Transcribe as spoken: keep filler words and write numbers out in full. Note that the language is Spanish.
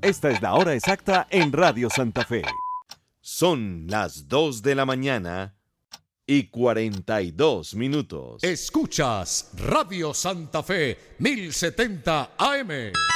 Esta es la hora exacta en Radio Santa Fe. Son las dos de la mañana y cuarenta y dos minutos. Escuchas Radio Santa Fe mil setenta A M.